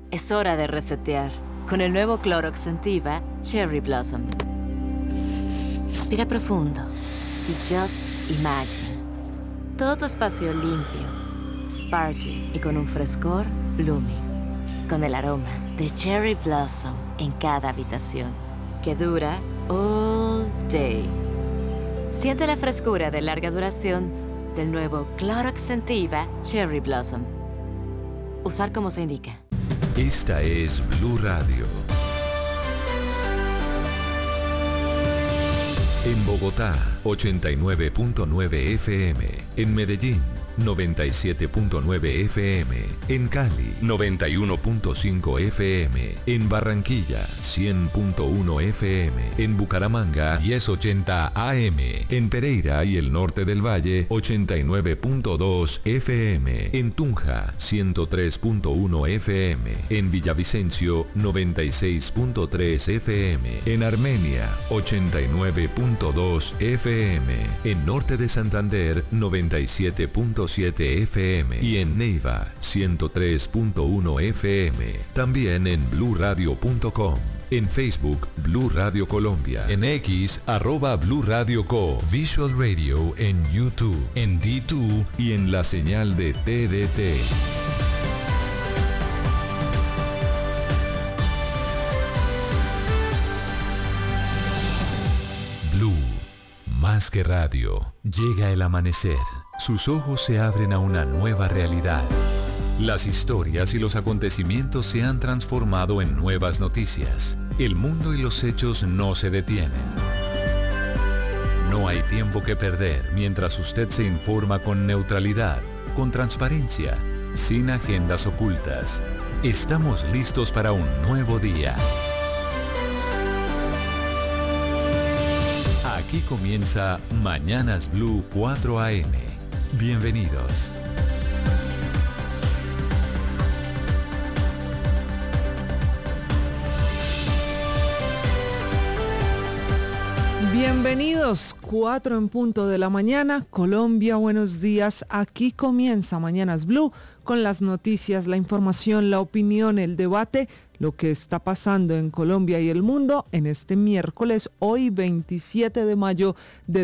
Es hora de resetear con el nuevo Clorox Scentiva Cherry Blossom. Respira profundo y just imagine. Todo tu espacio limpio, sparkling y con un frescor blooming. Con el aroma de Cherry Blossom en cada habitación, que dura all day. Siente la frescura de larga duración del nuevo Clorox Scentiva Cherry Blossom. Usar como se indica. Esta es Blue Radio. En Bogotá, 89.9 FM. En Medellín, 97.9 FM. En Cali, 91.5 FM. En Barranquilla, 100.1 FM. En Bucaramanga, 1080 AM. En Pereira y el norte del Valle, 89.2 FM. En Tunja, 103.1 FM. En Villavicencio, 96.3 FM. En Armenia, 89.2 FM. En norte de Santander, 97.7 FM y en Neiva 103.1 FM. También en bluradio.com. En Facebook, Blue Radio Colombia. En X, @Blue Radio Co. Visual Radio en YouTube, en D2 y en la señal de TDT. Blue, más que radio. Llega el amanecer. Sus ojos se abren a una nueva realidad. Las historias y los acontecimientos se han transformado en nuevas noticias. El mundo y los hechos no se detienen. No hay tiempo que perder mientras usted se informa con neutralidad, con transparencia, sin agendas ocultas. Estamos listos para un nuevo día. Aquí comienza Mañanas Blue 4 AM. Bienvenidos. Bienvenidos, 4 en punto de la mañana, Colombia, buenos días. Aquí comienza Mañanas Blue con las noticias, la información, la opinión, el debate, lo que está pasando en Colombia y el mundo en este miércoles, hoy 27 de mayo de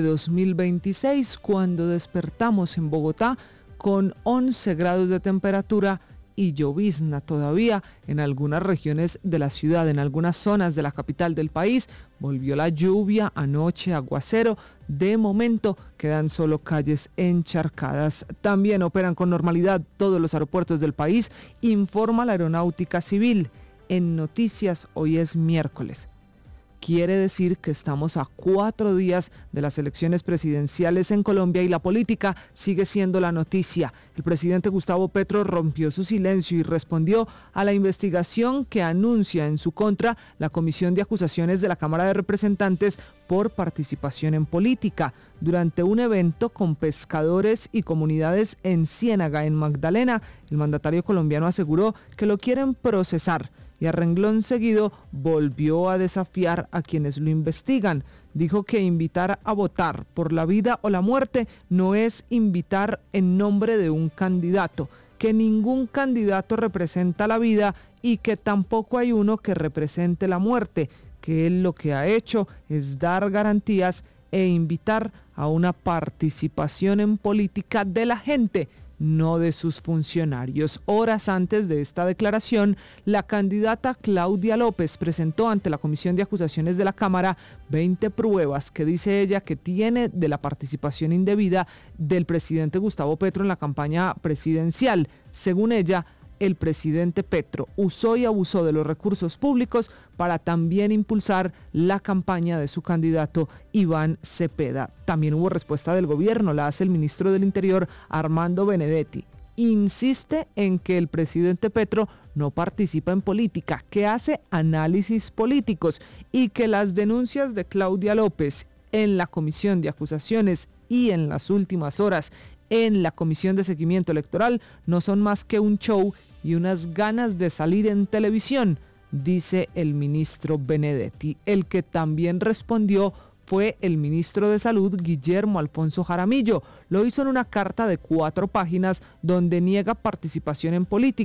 2026, cuando despertamos en Bogotá con 11 grados de temperatura y llovizna todavía en algunas regiones de la ciudad, en algunas zonas de la capital del país. Volvió la lluvia, anoche aguacero. De momento quedan solo calles encharcadas. También operan con normalidad todos los aeropuertos del país, informa la Aeronáutica Civil. En noticias, hoy es miércoles. Quiere decir que estamos a 4 días de las elecciones presidenciales en Colombia y la política sigue siendo la noticia. El presidente Gustavo Petro rompió su silencio y respondió a la investigación que anuncia en su contra la Comisión de Acusaciones de la Cámara de Representantes por participación en política. Durante un evento con pescadores y comunidades en Ciénaga, en Magdalena, el mandatario colombiano aseguró que lo quieren procesar. Y a renglón seguido volvió a desafiar a quienes lo investigan. Dijo que invitar a votar por la vida o la muerte no es invitar en nombre de un candidato, que ningún candidato representa la vida y que tampoco hay uno que represente la muerte, que él lo que ha hecho es dar garantías e invitar a una participación en política de la gente, no de sus funcionarios. Horas antes de esta declaración, la candidata Claudia López presentó ante la Comisión de Acusaciones de la Cámara 20 pruebas que dice ella que tiene de la participación indebida del presidente Gustavo Petro en la campaña presidencial. Según ella, el presidente Petro usó y abusó de los recursos públicos para también impulsar la campaña de su candidato Iván Cepeda. También hubo respuesta del gobierno, la hace el ministro del Interior, Armando Benedetti. Insiste en que el presidente Petro no participa en política, que hace análisis políticos y que las denuncias de Claudia López en la Comisión de Acusaciones y en las últimas horas en la Comisión de Seguimiento Electoral no son más que un show y unas ganas de salir en televisión, dice el ministro Benedetti. El que también respondió fue el ministro de Salud, Guillermo Alfonso Jaramillo. Lo hizo en una carta de 4 páginas donde niega participación en política,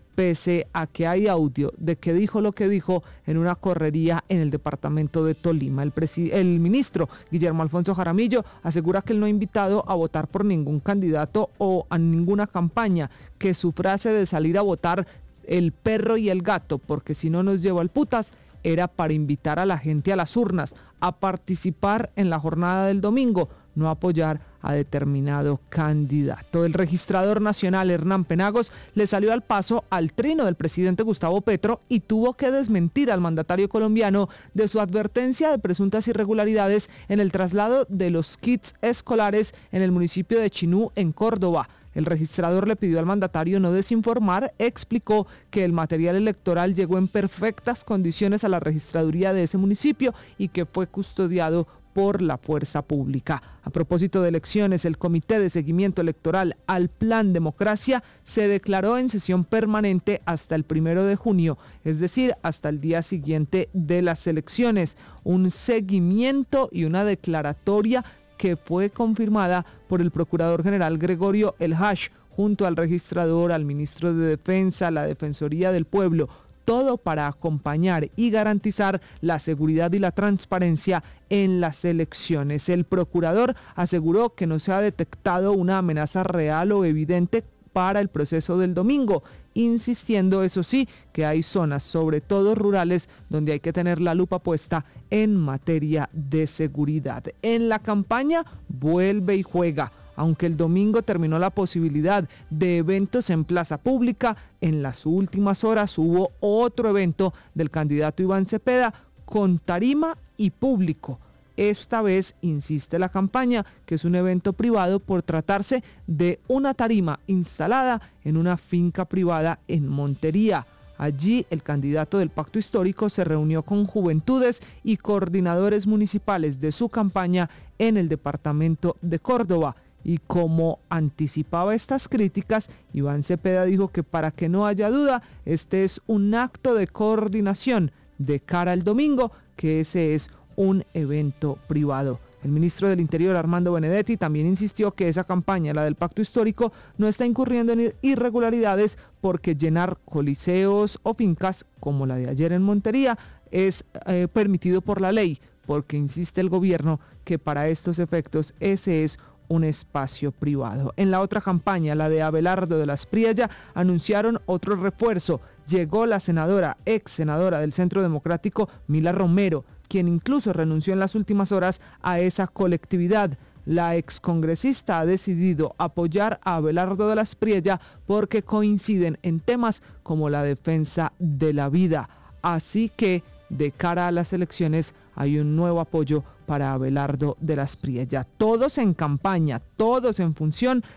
pese a que hay audio de que dijo lo que dijo en una correría en el departamento de Tolima. El ministro Guillermo Alfonso Jaramillo asegura que él no ha invitado a votar por ningún candidato o a ninguna campaña, que su frase de salir a votar el perro y el gato, porque si no nos lleva al putas, era para invitar a la gente a las urnas, a participar en la jornada del domingo, no apoyar a determinado candidato. El registrador nacional Hernán Penagos le salió al paso al trino del presidente Gustavo Petro y tuvo que desmentir al mandatario colombiano de su advertencia de presuntas irregularidades en el traslado de los kits escolares en el municipio de Chinú, en Córdoba. El registrador le pidió al mandatario no desinformar, explicó que el material electoral llegó en perfectas condiciones a la registraduría de ese municipio y que fue custodiado por la fuerza pública. A propósito de elecciones, el Comité de Seguimiento Electoral al Plan Democracia se declaró en sesión permanente hasta el 1 de junio, es decir, hasta el día siguiente de las elecciones. Un seguimiento y una declaratoria que fue confirmada por el Procurador General Gregorio El Hash, junto al registrador, al ministro de Defensa, la Defensoría del Pueblo, todo para acompañar y garantizar la seguridad y la transparencia en las elecciones. El procurador aseguró que no se ha detectado una amenaza real o evidente para el proceso del domingo, insistiendo, eso sí, que hay zonas, sobre todo rurales, donde hay que tener la lupa puesta en materia de seguridad. En la campaña vuelve y juega. Aunque el domingo terminó la posibilidad de eventos en plaza pública, en las últimas horas hubo otro evento del candidato Iván Cepeda con tarima y público. Esta vez insiste la campaña que es un evento privado por tratarse de una tarima instalada en una finca privada en Montería. Allí el candidato del Pacto Histórico se reunió con juventudes y coordinadores municipales de su campaña en el departamento de Córdoba. Y como anticipaba estas críticas, Iván Cepeda dijo que para que no haya duda, este es un acto de coordinación de cara al domingo, que ese es un evento privado. El ministro del Interior, Armando Benedetti, también insistió que esa campaña, la del Pacto Histórico, no está incurriendo en irregularidades porque llenar coliseos o fincas, como la de ayer en Montería, es permitido por la ley, porque insiste el gobierno que para estos efectos ese es un espacio privado. En la otra campaña, la de Abelardo de las Priella, anunciaron otro refuerzo. Llegó la ex senadora del Centro Democrático, Mila Romero, quien incluso renunció en las últimas horas a esa colectividad. La excongresista ha decidido apoyar a Abelardo de las Priella porque coinciden en temas como la defensa de la vida. Así que, de cara a las elecciones, hay un nuevo apoyo para Abelardo de las Priella. Todos en campaña, todos en función